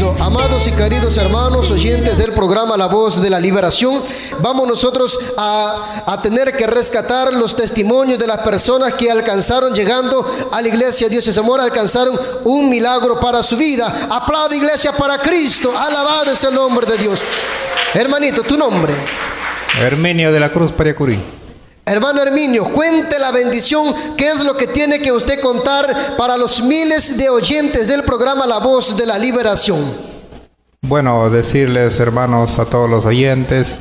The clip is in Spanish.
Cristo. Amados y queridos hermanos, oyentes del programa La Voz de la Liberación, vamos nosotros a tener que rescatar los testimonios de las personas que alcanzaron, llegando a la iglesia Dios es Amor, alcanzaron un milagro para su vida. Aplaude, iglesia, para Cristo. Alabado es el nombre de Dios. Hermanito, ¿tu nombre? Herminio de la Cruz Pariacurí. Hermano Herminio, cuente la bendición. ¿Qué es lo que tiene que usted contar para los miles de oyentes del programa La Voz de la Liberación? Bueno, decirles, hermanos, a todos los oyentes